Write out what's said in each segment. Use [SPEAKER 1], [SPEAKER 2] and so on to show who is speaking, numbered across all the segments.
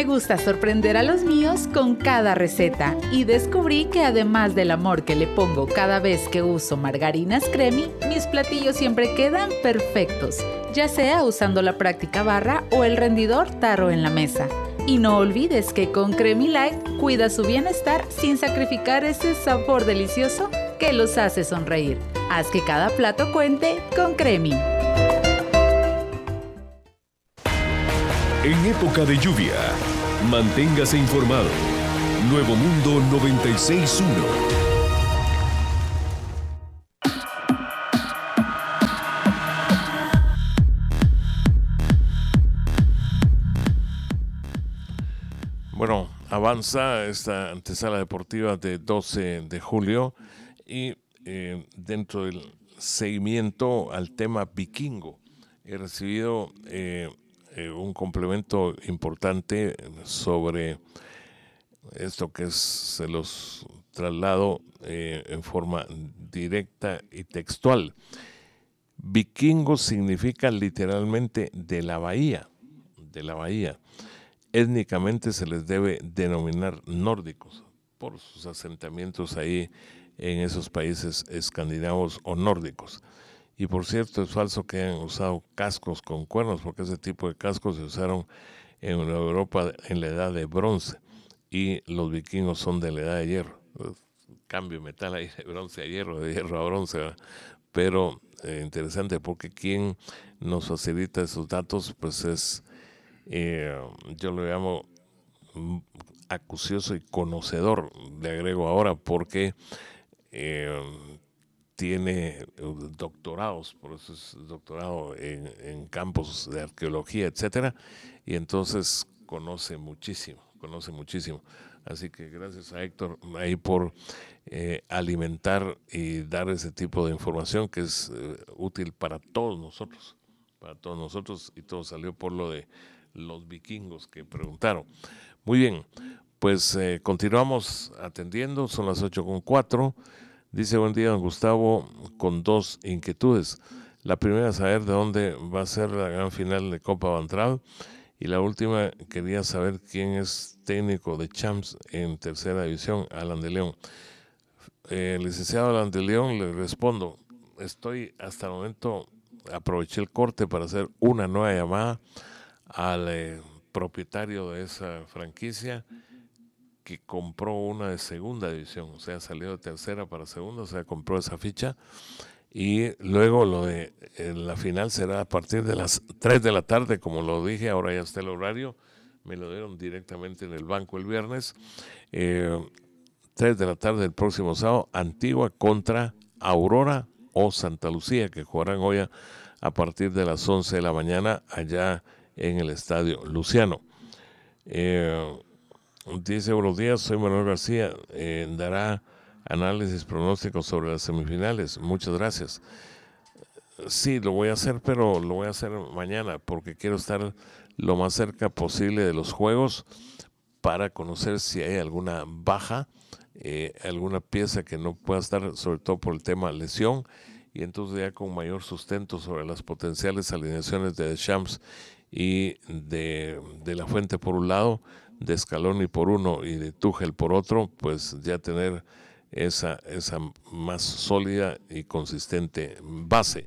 [SPEAKER 1] Me gusta sorprender a los míos con cada receta y descubrí que además del amor que le pongo cada vez que uso margarinas Cremi, mis platillos siempre quedan perfectos, ya sea usando la práctica barra o el rendidor tarro en la mesa. Y no olvides que con Cremi Light cuida su bienestar sin sacrificar ese sabor delicioso que los hace sonreír. Haz que cada plato cuente con Cremi.
[SPEAKER 2] En época de lluvia, manténgase informado. Nuevo Mundo 96.1.
[SPEAKER 3] Bueno, avanza esta antesala deportiva de 12 de julio y dentro del seguimiento al tema vikingo he recibido un complemento importante sobre esto que se los traslado en forma directa y textual. Vikingo significa literalmente de la bahía. Étnicamente se les debe denominar nórdicos por sus asentamientos ahí en esos países escandinavos o nórdicos. Y por cierto, es falso que hayan usado cascos con cuernos, porque ese tipo de cascos se usaron en Europa en la edad de bronce y los vikingos son de la edad de hierro. Cambio de metal ahí de bronce a hierro, de hierro a bronce, ¿verdad? Pero interesante porque quien nos facilita esos datos pues es, yo lo llamo acucioso y conocedor, le agrego ahora, porque tiene doctorados, por eso es doctorado en campos de arqueología, etcétera, y entonces conoce muchísimo. Así que gracias a Héctor ahí por alimentar y dar ese tipo de información que es útil para todos nosotros, y todo salió por lo de los vikingos que preguntaron. Muy bien, pues continuamos atendiendo, son las 8:04. Dice, buen día, don Gustavo, con dos inquietudes. La primera es saber de dónde va a ser la gran final de Copa Bantraud. Y la última, quería saber quién es técnico de Champs en tercera división, Alan de León. Licenciado Alan de León, le respondo, estoy hasta el momento, aproveché el corte para hacer una nueva llamada al propietario de esa franquicia, que compró una de segunda división, o sea, salió de tercera para segunda, o sea, compró esa ficha, y luego lo de la final será a partir de las 3 de la tarde, como lo dije, ahora ya está el horario, me lo dieron directamente en el banco el viernes, 3 de la tarde el próximo sábado, Antigua contra Aurora o Santa Lucía, que jugarán hoy a partir de las 11 de la mañana allá en el Estadio Luciano. Dice, buenos días, soy Manuel García, dará análisis pronósticos sobre las semifinales. Muchas gracias. Sí, lo voy a hacer, pero lo voy a hacer mañana porque quiero estar lo más cerca posible de los juegos para conocer si hay alguna baja, alguna pieza que no pueda estar, sobre todo por el tema lesión, y entonces ya con mayor sustento sobre las potenciales alineaciones de Deschamps y de La Fuente por un lado, de Scaloni por uno y de Tuchel por otro, pues ya tener esa más sólida y consistente base.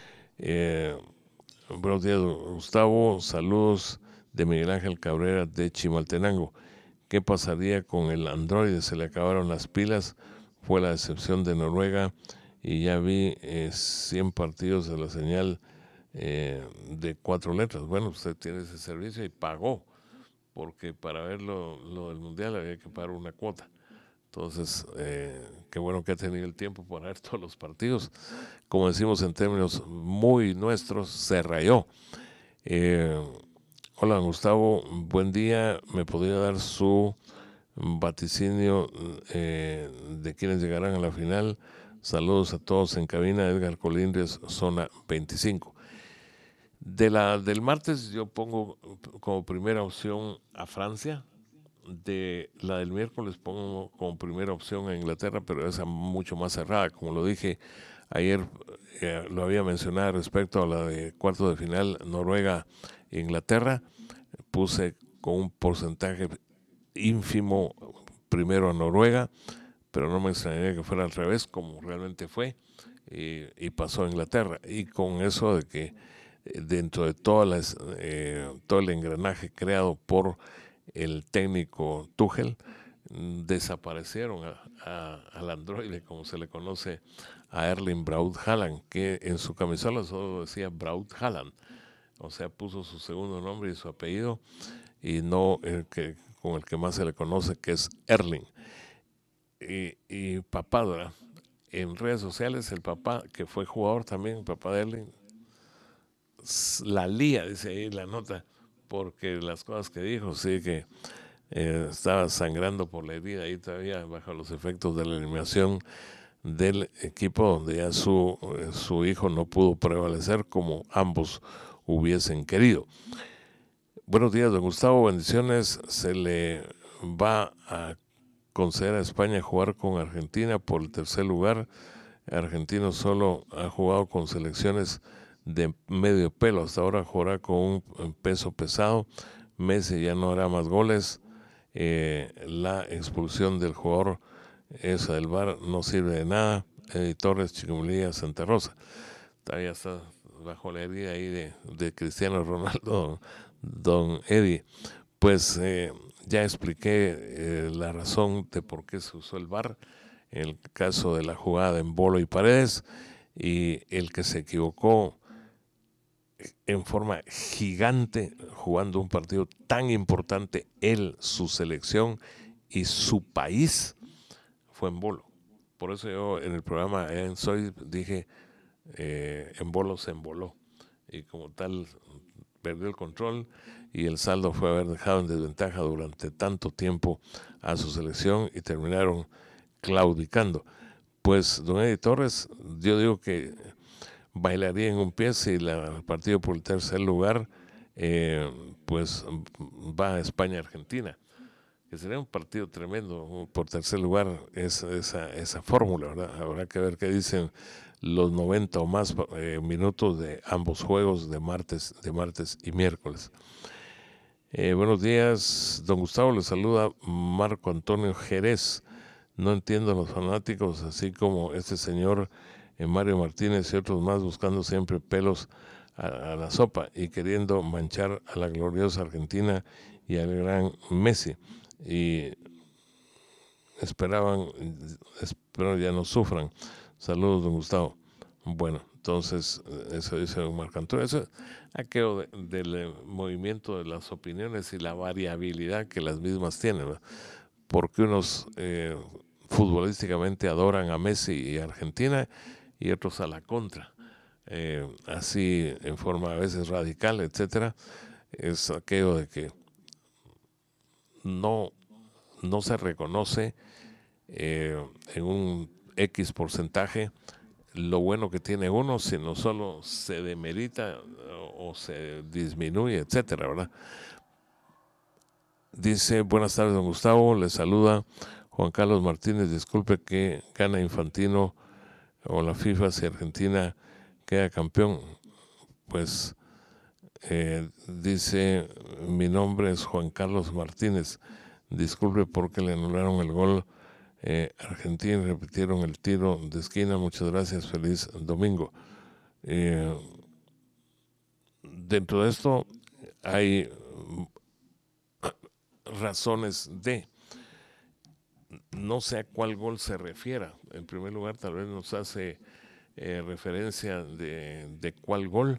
[SPEAKER 3] Buenos días, Gustavo, saludos de Miguel Ángel Cabrera de Chimaltenango. ¿Qué pasaría con el Android? Se le acabaron las pilas, fue la decepción de Noruega y ya vi 100 partidos de la señal de 4 letras. Bueno, usted tiene ese servicio y pagó, porque para ver lo del Mundial había que pagar una cuota. Entonces, qué bueno que ha tenido el tiempo para ver todos los partidos. Como decimos en términos muy nuestros, se rayó. Hola, Gustavo, buen día. ¿Me podría dar su vaticinio de quienes llegarán a la final? Saludos a todos en cabina. Edgar Colindres, zona 25. Del martes yo pongo como primera opción a Francia. De la del miércoles pongo como primera opción a Inglaterra, pero esa mucho más cerrada. Como lo dije ayer, lo había mencionado respecto a la de cuarto de final Noruega-Inglaterra. Puse con un porcentaje ínfimo primero a Noruega, pero no me extrañaría que fuera al revés, como realmente fue, y pasó a Inglaterra. Y con eso de que dentro de todo el engranaje creado por el técnico Tuchel, desaparecieron al androide, como se le conoce a Erling Braut Haaland, que en su camisola solo decía Braut Haaland, o sea, puso su segundo nombre y su apellido, y no con el que más se le conoce, que es Erling. Y papá, ¿verdad? En redes sociales, el papá, que fue jugador también, el papá de Erling, la lía, dice ahí la nota, porque las cosas que dijo, sí, que estaba sangrando por la herida ahí todavía bajo los efectos de la eliminación del equipo, donde ya su hijo no pudo prevalecer como ambos hubiesen querido. Buenos días, don Gustavo, bendiciones. Se le va a conceder a España jugar con Argentina por el tercer lugar. Argentino solo ha jugado con selecciones de medio pelo, hasta ahora jugará con un peso pesado. Messi ya no hará más goles. La expulsión del jugador esa del VAR no sirve de nada. Eddie Torres, Chiquimulía, Santa Rosa. Todavía está bajo la herida ahí de Cristiano Ronaldo, don Eddie. Pues ya expliqué la razón de por qué se usó el VAR en el caso de la jugada en Bolo y Paredes, y el que se equivocó en forma gigante jugando un partido tan importante, él, su selección y su país, fue en Bolo. Por eso yo en el programa en Soy dije, en Bolo se emboló, y como tal perdió el control, y el saldo fue haber dejado en desventaja durante tanto tiempo a su selección y terminaron claudicando. Pues don Eddie Torres, yo digo que bailaría en un pie si el partido por el tercer lugar pues va a España-Argentina, que sería un partido tremendo por tercer lugar, esa fórmula, ¿verdad? Habrá que ver qué dicen los 90 o más minutos de ambos juegos de martes y miércoles. Buenos días, don Gustavo, le saluda Marco Antonio Jerez. No entiendo a los fanáticos, así como este señor Mario Martínez y otros más, buscando siempre pelos a la sopa y queriendo manchar a la gloriosa Argentina y al gran Messi. Y espero ya no sufran. Saludos, don Gustavo. Bueno, entonces, eso dice don Marco Antonio. Eso aquello del movimiento de las opiniones y la variabilidad que las mismas tienen, ¿verdad? Porque unos futbolísticamente adoran a Messi y a Argentina, y otros a la contra, así en forma a veces radical, etcétera. Es aquello de que no se reconoce en un X porcentaje lo bueno que tiene uno, sino solo se demerita o se disminuye, etcétera, ¿verdad? Dice, buenas tardes, don Gustavo, le saluda Juan Carlos Martínez. Disculpe que gana Infantino o la FIFA si Argentina queda campeón. Pues dice, mi nombre es Juan Carlos Martínez. Disculpe porque le anularon el gol Argentina y repitieron el tiro de esquina. Muchas gracias, feliz domingo. Dentro de esto hay razones no sé a cuál gol se refiera. En primer lugar, tal vez nos hace referencia de cuál gol.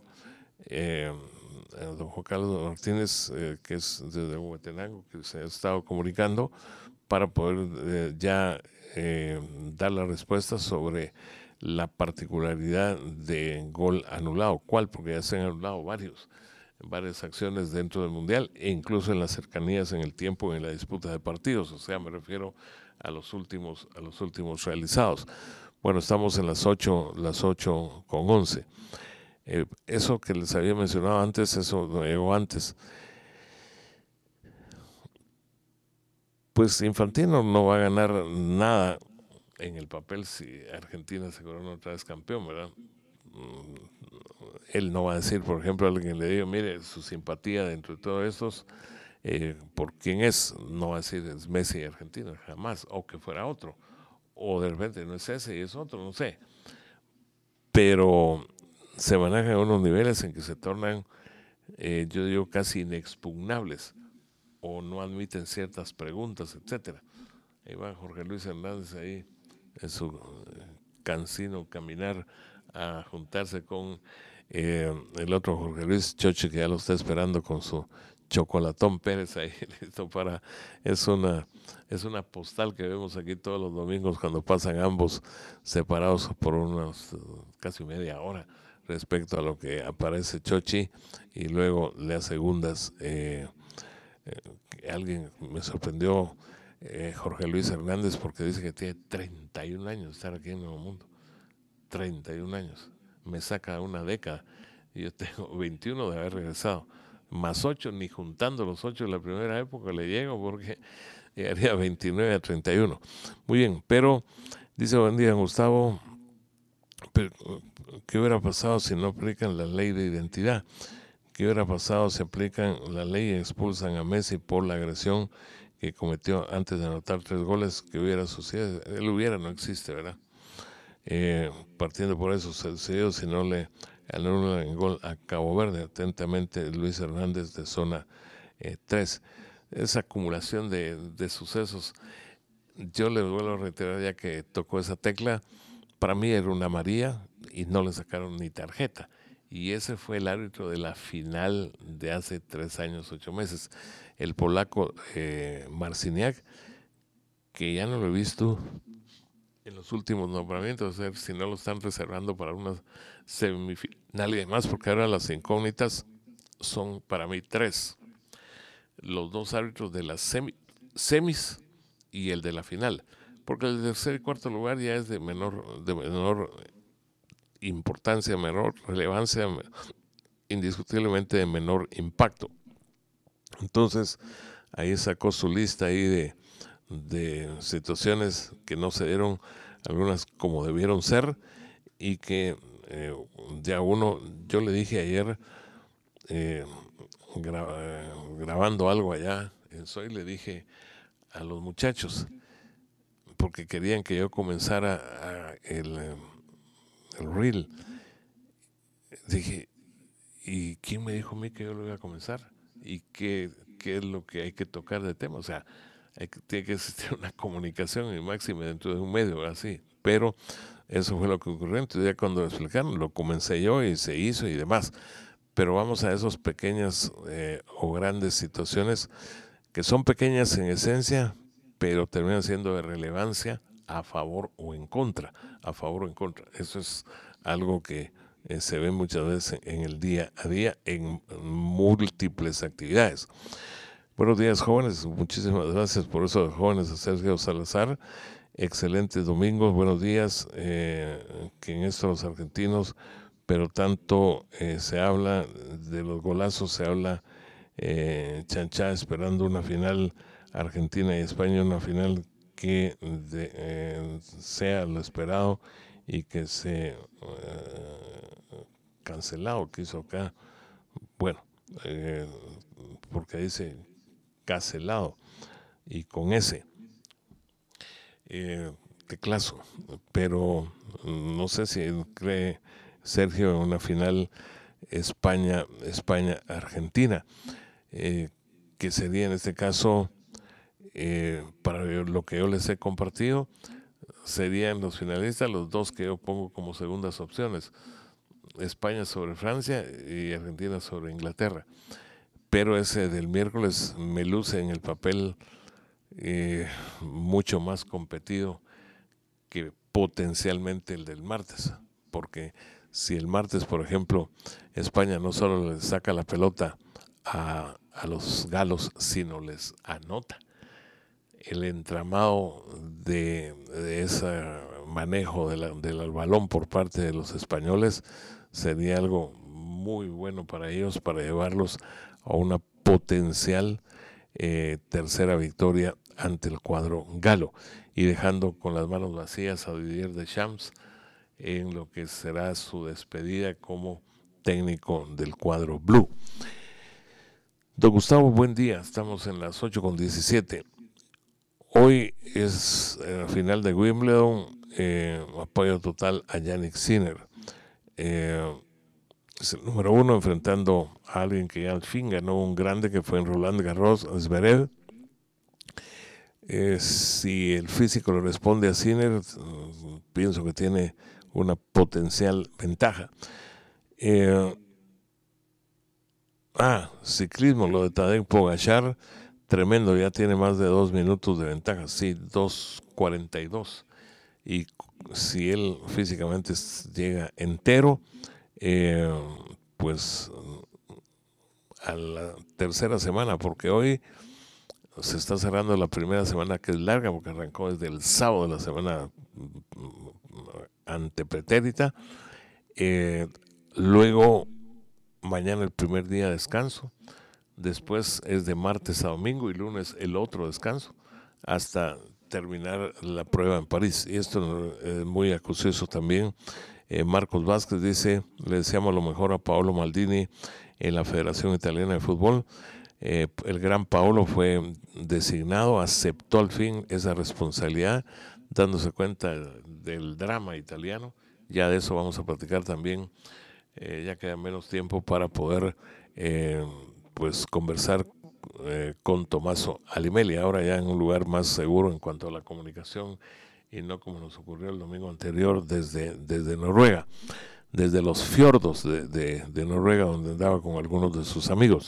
[SPEAKER 3] Don Juan Carlos Martínez, que es desde Huehuetenango, que se ha estado comunicando para poder dar la respuesta sobre la particularidad de gol anulado. ¿Cuál? Porque ya se han anulado varias acciones dentro del Mundial, e incluso en las cercanías en el tiempo, en la disputa de partidos. O sea, me refiero a los últimos realizados. Bueno, estamos en las 8:11. Eso que les había mencionado antes, eso lo llegó antes. Pues Infantino no va a ganar nada en el papel si Argentina se corona otra vez campeón, ¿verdad? Él no va a decir, por ejemplo, a alguien le diga, mire, su simpatía dentro de todos estos por quién es. No va a decir es Messi argentino, jamás, o que fuera otro, o de repente no es ese y es otro, no sé. Pero se manejan unos niveles en que se tornan, yo digo, casi inexpugnables, o no admiten ciertas preguntas, etcétera. Ahí va Jorge Luis Hernández ahí en su cansino caminar a juntarse con el otro Jorge Luis Choche, que ya lo está esperando con su chocolatón Pérez ahí listo para... Es una postal que vemos aquí todos los domingos cuando pasan ambos separados por unos casi media hora respecto a lo que aparece Chochi, y luego le hace segundas. Alguien me sorprendió, Jorge Luis Hernández, porque dice que tiene 31 años de estar aquí en Nuevo Mundo. 31 años. Me saca una década. Y yo tengo 21 de haber regresado. Más 8, ni juntando los 8 de la primera época le llego, porque llegaría 29 a 31. Muy bien, pero dice: buen día, Gustavo. Pero, ¿qué hubiera pasado si no aplican la ley de identidad? ¿Qué hubiera pasado si aplican la ley y expulsan a Messi por la agresión que cometió antes de anotar 3 goles? ¿Qué hubiera sucedido? El hubiera no existe, ¿verdad? Partiendo por eso, sucedió si no le anulan el gol a Cabo Verde. Atentamente, Luis Hernández, de zona 3. Esa acumulación de sucesos, yo le vuelvo a reiterar, ya que tocó esa tecla, para mí era una amarilla y no le sacaron ni tarjeta. Y ese fue el árbitro de la final de hace 3 años, 8 meses. El polaco Marciniak, que ya no lo he visto en los últimos nombramientos, a ver si no lo están reservando para una semifinal y demás, porque ahora las incógnitas son para mí 3. Los 2 árbitros de las semis y el de la final, porque el tercer y cuarto lugar ya es de menor importancia, menor relevancia, indiscutiblemente de menor impacto. Entonces ahí sacó su lista ahí de situaciones que no se dieron, algunas como debieron ser, y que ya yo le dije ayer, grabando algo allá en Soy, le dije a los muchachos, porque querían que yo comenzara el reel, dije: ¿y quién me dijo a mí que yo lo iba a comenzar? ¿Y qué es lo que hay que tocar de tema? O sea, tiene que existir una comunicación, y máxima dentro de un medio, así. Pero eso fue lo que ocurrió. Entonces, ya cuando explicaron, lo comencé yo y se hizo y demás. Pero vamos a esas pequeñas o grandes situaciones que son pequeñas en esencia, pero terminan siendo de relevancia a favor o en contra. A favor o en contra. Eso es algo que se ve muchas veces en el día a día en múltiples actividades. Buenos días, jóvenes. Muchísimas gracias por eso, jóvenes, a Sergio Salazar. Excelentes domingos. Buenos días. Que en esto los argentinos, pero tanto se habla de los golazos, se habla chanchá, esperando una final Argentina y España, una final que sea lo esperado y que se cancelado, que hizo acá, bueno, porque dice cancelado y con ese teclazo, pero no sé si cree Sergio en una final España-Argentina, que sería en este caso, para lo que yo les he compartido, serían los finalistas los 2 que yo pongo como segundas opciones: España sobre Francia y Argentina sobre Inglaterra. Pero ese del miércoles me luce en el papel mucho más competido que potencialmente el del martes, porque si el martes, por ejemplo, España no solo le saca la pelota a los galos, sino les anota, el entramado de ese manejo del balón por parte de los españoles sería algo muy bueno para ellos, para llevarlos a una potencial tercera victoria ante el cuadro galo, y dejando con las manos vacías a Didier Deschamps en lo que será su despedida como técnico del cuadro blue. Don Gustavo, buen día. Estamos en las 8:17. Hoy es la final de Wimbledon. Apoyo total a Jannik Sinner. Es el número 1 enfrentando a alguien que ya al fin ganó un grande, que fue en Roland Garros, Zverev. Si el físico le responde a Sinner, pienso que tiene una potencial ventaja. Ciclismo, lo de Tadej Pogačar, tremendo, ya tiene más de 2 minutos de ventaja, sí, 2:42. Y si él físicamente llega entero, pues a la tercera semana, porque hoy se está cerrando la primera semana, que es larga, porque arrancó desde el sábado de la semana antepretérita. Luego, mañana el primer día de descanso. Después es de martes a domingo y lunes el otro descanso, hasta terminar la prueba en París. Y esto es muy acucioso también. Marcos Vázquez dice: le deseamos lo mejor a Paolo Maldini en la Federación Italiana de Fútbol. El gran Paolo fue designado, aceptó al fin esa responsabilidad, dándose cuenta del drama italiano. Ya de eso vamos a platicar también. Ya queda menos tiempo para poder pues conversar con Tommaso Alimelli, ahora ya en un lugar más seguro en cuanto a la comunicación, y no como nos ocurrió el domingo anterior desde Noruega, desde los fiordos de Noruega, donde andaba con algunos de sus amigos.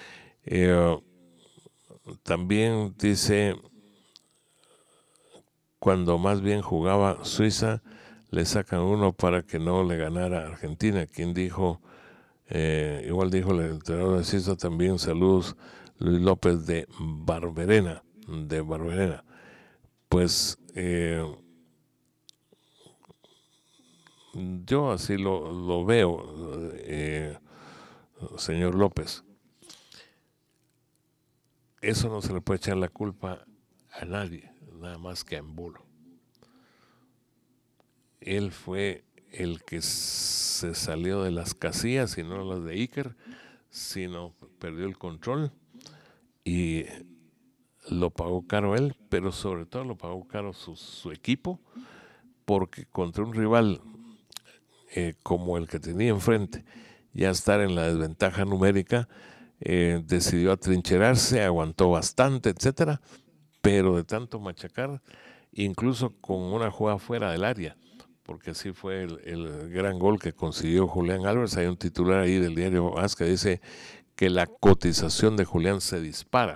[SPEAKER 3] También dice: cuando más bien jugaba Suiza, le sacan uno para que no le ganara Argentina. ¿Quién dijo? Igual dijo el entrenador de Suiza también. Saludos, Luis López de Barberena. Pues yo así lo veo, señor López. Eso no se le puede echar la culpa a nadie, nada más que a Embolo. Él fue el que se salió de las casillas, y no las de Iker, sino perdió el control y lo pagó caro él, pero sobre todo lo pagó caro su equipo, porque contra un rival como el que tenía enfrente, ya estar en la desventaja numérica, decidió atrincherarse, aguantó bastante, etcétera, pero de tanto machacar, incluso con una jugada fuera del área, porque así fue el gran gol que consiguió Julián Álvarez. Hay un titular ahí del diario AS que dice que la cotización de Julián se dispara.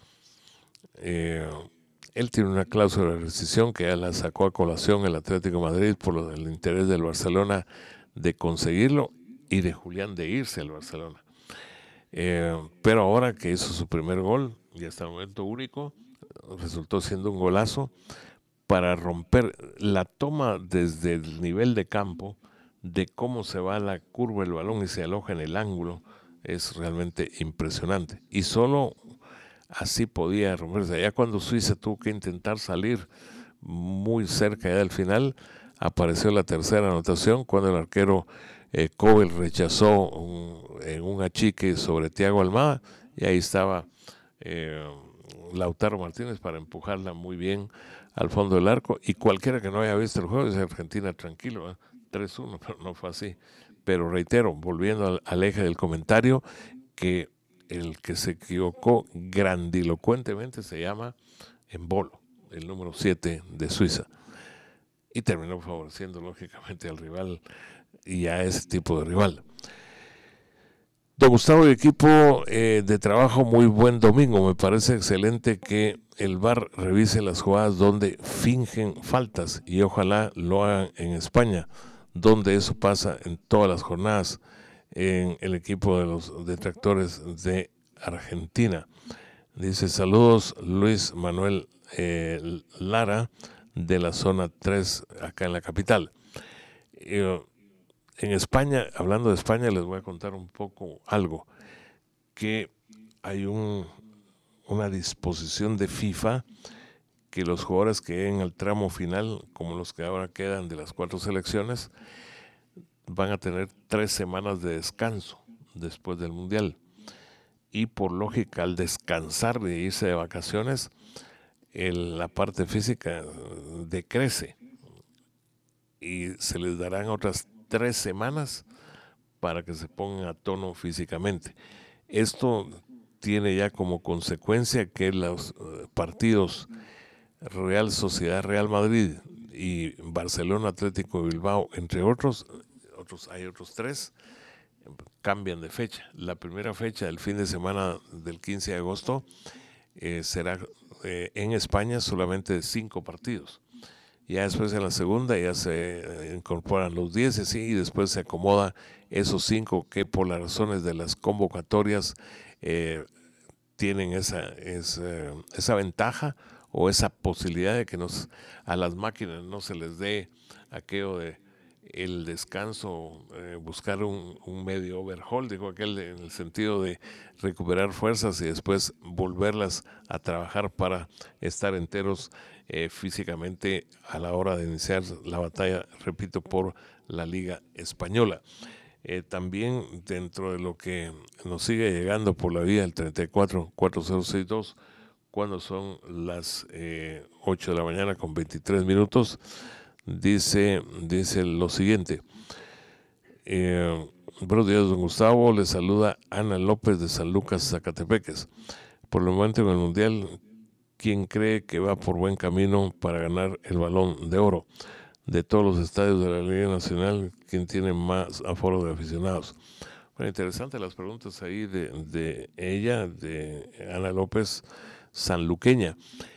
[SPEAKER 3] Él tiene una cláusula de rescisión que ya la sacó a colación el Atlético de Madrid por el interés del Barcelona de conseguirlo y de Julián de irse al Barcelona. Pero ahora que hizo su primer gol, y hasta el momento único, resultó siendo un golazo para romper la toma desde el nivel de campo, de cómo se va la curva del balón y se aloja en el ángulo. Es realmente impresionante. Y solo así podía romperse. Ya cuando Suiza tuvo que intentar salir muy cerca ya del final, apareció la tercera anotación cuando el arquero Kobel rechazó en un achique sobre Thiago Almada, y ahí estaba Lautaro Martínez para empujarla muy bien al fondo del arco. Y cualquiera que no haya visto el juego dice: Argentina tranquilo, 3-1, pero no fue así. Pero reitero, volviendo al eje del comentario, que el que se equivocó grandilocuentemente se llama Embolo, el número 7 de Suiza, y terminó favoreciendo lógicamente al rival y a ese tipo de rival. Don Gustavo y equipo de trabajo, muy buen domingo. Me parece excelente que el VAR revise las jugadas donde fingen faltas, y ojalá lo hagan en España, donde eso pasa en todas las jornadas, en el equipo de los detractores de Argentina. Dice: saludos, Luis Manuel Lara, de la zona 3, acá en la capital. En España, hablando de España, les voy a contar un poco algo, que hay una disposición de FIFA que los jugadores que lleguen al tramo final, como los que ahora quedan de las 4 selecciones, van a tener 3 semanas de descanso después del Mundial. y por lógica al descansar y irse de vacaciones, la parte física decrece y se les darán otras 3 semanas para que se pongan a tono físicamente. Esto tiene ya como consecuencia que los partidos Real Sociedad, Real Madrid y Barcelona Atlético de Bilbao, entre otros, hay otros 3, cambian de fecha. La primera fecha del fin de semana del 15 de agosto será en España solamente 5 partidos. Ya después en la segunda ya se incorporan los 10 y después se acomoda esos 5 que por las razones de las convocatorias tienen esa ventaja o esa posibilidad de que a las máquinas no se les dé aquello de el descanso, buscar un medio overhaul, digo aquel en el sentido de recuperar fuerzas y después volverlas a trabajar para estar enteros físicamente a la hora de iniciar la batalla, repito, por la Liga Española. También dentro de lo que nos sigue llegando por la vía del 34-4062, cuando son las 8 de la mañana con 23 minutos, dice lo siguiente. Buenos días, don Gustavo, le saluda Ana López de San Lucas, Zacatepeques. Por el momento en el Mundial, ¿quién cree que va por buen camino para ganar el Balón de Oro? De todos los estadios de la Liga Nacional, ¿quién tiene más aforo de aficionados? Bueno, interesante las preguntas ahí de ella, de Ana López, sanluqueña.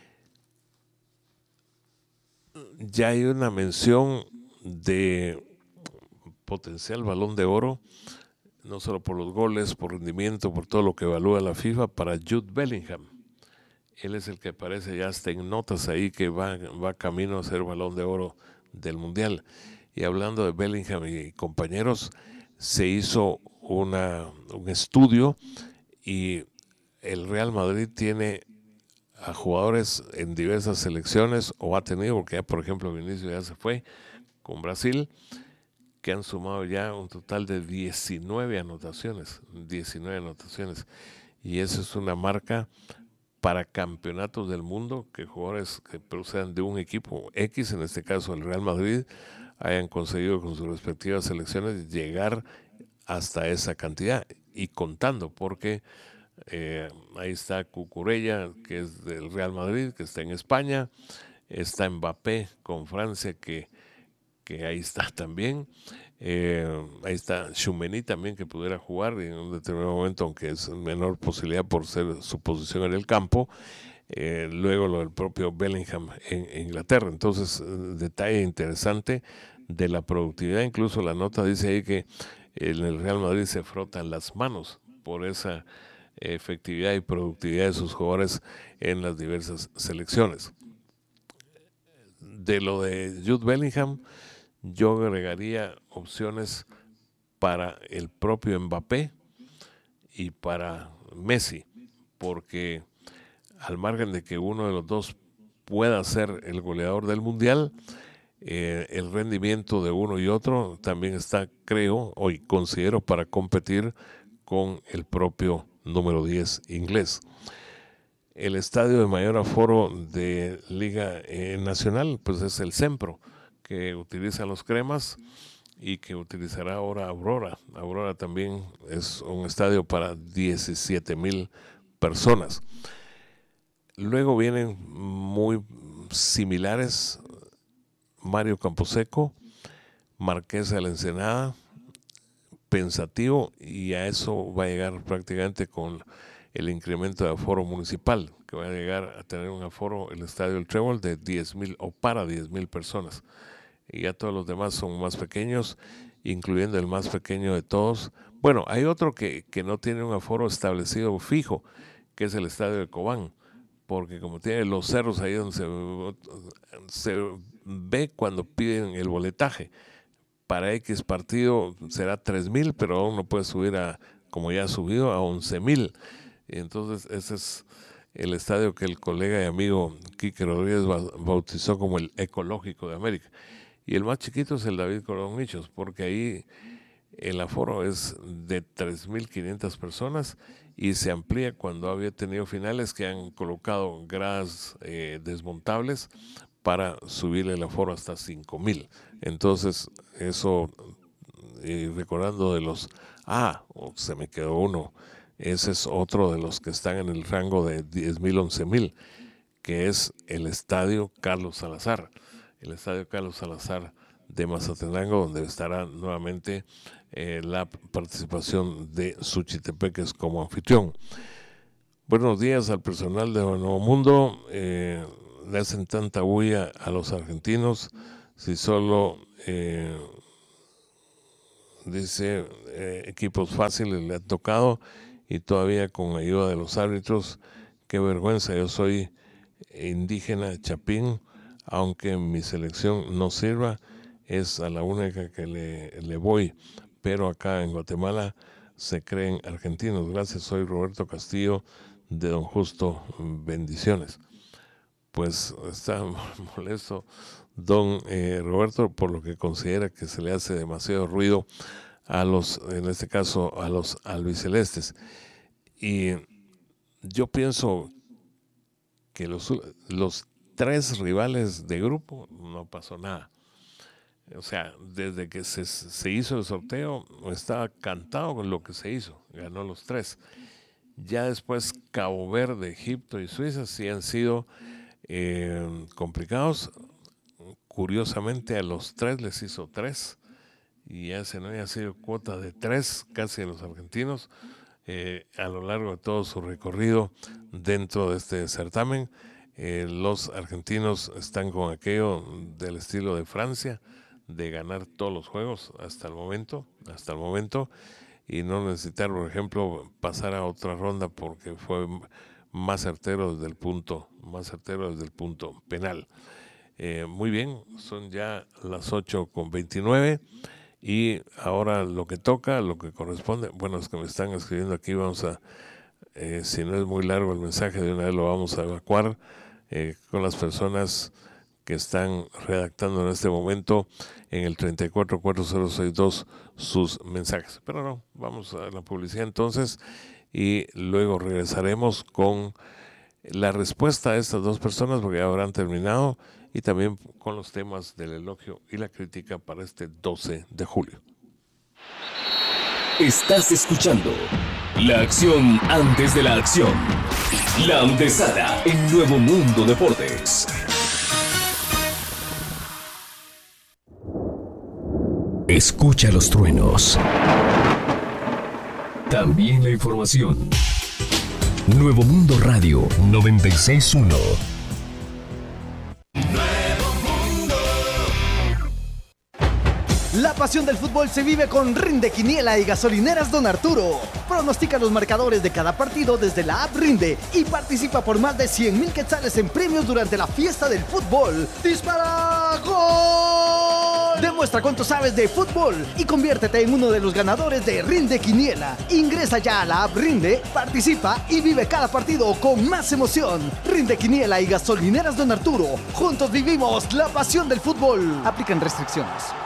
[SPEAKER 3] Ya hay una mención de potencial Balón de Oro, no solo por los goles, por rendimiento, por todo lo que evalúa la FIFA, para Jude Bellingham. Él es el que aparece ya hasta en notas ahí que va camino a ser Balón de Oro del Mundial. Y hablando de Bellingham y compañeros, se hizo un estudio y el Real Madrid tiene a jugadores en diversas selecciones, o ha tenido, porque ya por ejemplo Vinicius ya se fue con Brasil, que han sumado ya un total de 19 anotaciones, y eso es una marca para campeonatos del mundo, que jugadores que procedan de un equipo X, en este caso el Real Madrid, hayan conseguido con sus respectivas selecciones llegar hasta esa cantidad, y contando, porque ahí está Cucurella, que es del Real Madrid, que está en España, está Mbappé con Francia, que ahí está también, ahí está Tchouaméni también, que pudiera jugar en un determinado momento, aunque es menor posibilidad por ser su posición en el campo. Luego lo del propio Bellingham en Inglaterra. Entonces, detalle interesante de la productividad. Incluso la nota dice ahí que en el Real Madrid se frotan las manos por esa efectividad y productividad de sus jugadores en las diversas selecciones. De lo de Jude Bellingham, yo agregaría opciones para el propio Mbappé y para Messi, porque al margen de que uno de los dos pueda ser el goleador del Mundial, el rendimiento de uno y otro también está, creo, hoy considero, para competir con el propio número 10 inglés. El estadio de mayor aforo de Liga Nacional, pues es el Sempro, que utiliza los cremas y que utilizará ahora Aurora. Aurora también es un estadio para 17,000 personas. Luego vienen muy similares Mario Camposeco, Marquesa de la Ensenada, Pensativo, y a eso va a llegar prácticamente con el incremento de aforo municipal, que va a llegar a tener un aforo, el Estadio El Trébol, de 10,000 o para 10,000 personas. Y ya todos los demás son más pequeños, incluyendo el más pequeño de todos. Bueno, hay otro que no tiene un aforo establecido fijo, que es el Estadio de Cobán, porque como tiene los cerros ahí donde se ve cuando piden el boletaje. Para X partido será 3,000, pero aún no puede subir como ya ha subido, a 11,000. Entonces ese es el estadio que el colega y amigo Quique Rodríguez bautizó como el ecológico de América. Y el más chiquito es el David Cordón Nichos, porque ahí el aforo es de 3,500 personas y se amplía cuando había tenido finales que han colocado gradas desmontables para subirle el aforo hasta 5,000. Entonces, eso, recordando de los... se me quedó uno. Ese es otro de los que están en el rango de 10,000, 11,000, que es el Estadio Carlos Salazar. El Estadio Carlos Salazar de Mazatenango, donde estará nuevamente la participación de Suchitepeques como anfitrión. Buenos días al personal de Nuevo Mundo. Le hacen tanta bulla a los argentinos si solo, dice, equipos fáciles le han tocado y todavía con ayuda de los árbitros. Qué vergüenza, yo soy indígena chapín, aunque mi selección no sirva, es a la única que le voy, pero acá en Guatemala se creen argentinos. Gracias, soy Roberto Castillo de Don Justo, bendiciones. Pues está molesto don Roberto por lo que considera que se le hace demasiado ruido a los, en este caso, a los albicelestes. Y yo pienso que los 3 rivales de grupo no pasó nada. O sea, desde que se hizo el sorteo estaba cantado con lo que se hizo, ganó los 3. Ya después Cabo Verde, Egipto y Suiza sí han sido complicados. Curiosamente a los 3 les hizo 3 y ya se no haya sido cuota de 3 casi a los argentinos a lo largo de todo su recorrido dentro de este certamen. Los argentinos están con aquello del estilo de Francia, de ganar todos los juegos hasta el momento, y no necesitar, por ejemplo, pasar a otra ronda porque fue más certero desde el punto penal. Muy bien, son ya las 8:29 y ahora lo que toca, lo que corresponde, bueno, es que me están escribiendo aquí, vamos a, si no es muy largo el mensaje, de una vez lo vamos a evacuar con las personas que están redactando en este momento en el 344062 sus mensajes. Pero no, vamos a la publicidad entonces y luego regresaremos con la respuesta a estas 2 personas porque ya habrán terminado y también con los temas del elogio y la crítica para este 12 de julio.
[SPEAKER 2] Estás escuchando la acción antes de la acción. La antesala en Nuevo Mundo Deportes. Escucha los truenos. También la información. Nuevo Mundo Radio 96.1.
[SPEAKER 4] La pasión del fútbol se vive con Rinde Quiniela y Gasolineras Don Arturo. Pronostica los marcadores de cada partido desde la app Rinde y participa por más de 100,000 quetzales en premios durante la fiesta del fútbol. ¡Dispara! ¡Gol! Demuestra cuánto sabes de fútbol y conviértete en uno de los ganadores de Rinde Quiniela. Ingresa ya a la app Rinde, participa y vive cada partido con más emoción. Rinde Quiniela y Gasolineras Don Arturo. Juntos vivimos la pasión del fútbol. Aplican restricciones.